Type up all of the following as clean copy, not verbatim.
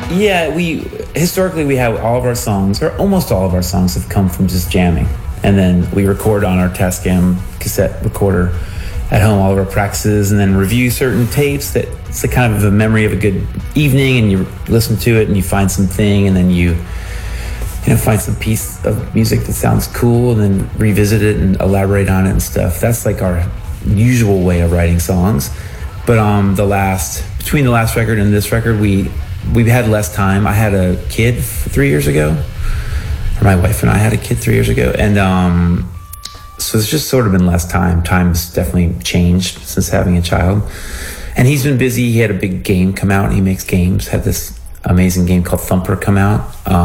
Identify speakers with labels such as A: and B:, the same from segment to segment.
A: Yeah, historically we have all of our songs, or almost all of our songs, have come from just jamming, and then we record on our Tascam cassette recorder at home all of our practices, and then review certain tapes. That it's a kind of a memory of a good evening, and you listen to it and you find something, and then you find some piece of music that sounds cool, and then revisit it and elaborate on it and stuff. That's like our usual way of writing songs. But between the last record and this record, we've had less time. I had a kid 3 years ago, or my wife and I had a kid 3 years ago, and so it's just sort of been less time. Time's definitely changed since having a child. And he's been busy. He had a big game come out. He makes games. Had this amazing game called Thumper come out.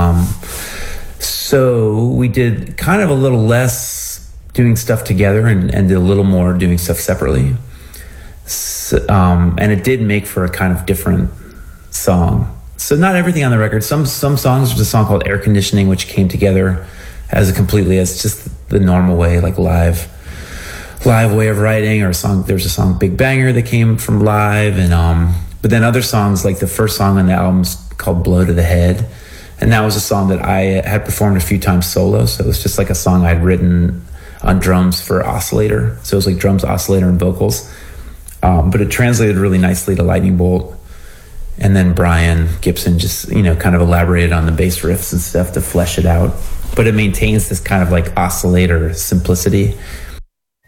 A: So we did kind of a little less doing stuff together and did a little more doing stuff separately. So, and it did make for a kind of different song. So not everything on the record. Some songs, there's a song called Air Conditioning, which came together as just the normal way, like live way of writing, or a song. There's a song Big Banger that came from live, and but then other songs, like the first song on the album's called Blow to the Head, and that was a song that I had performed a few times solo. So it was just like a song I'd written on drums for Oscillator. So it was like drums, oscillator, and vocals. But it translated really nicely to Lightning Bolt. And then Brian Gibson just, kind of elaborated on the bass riffs and stuff to flesh it out. But it maintains this kind of like oscillator simplicity.